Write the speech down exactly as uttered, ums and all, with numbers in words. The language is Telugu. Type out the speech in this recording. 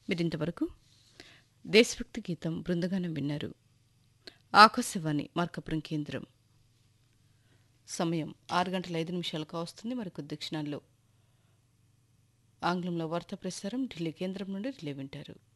మీరింతవరకు దేశభక్తి గీతం బృందగానం విన్నారు. ఆకాశవాణి మార్కాపురం కేంద్రం. సమయం ఆరు గంటల ఐదు నిమిషాలు కావస్తుంది. మరికొద్ది క్షణాల్లో ఆంగ్లంలో వార్తా ప్రసారం ఢిల్లీ కేంద్రం నుండి రిలే వింటారు.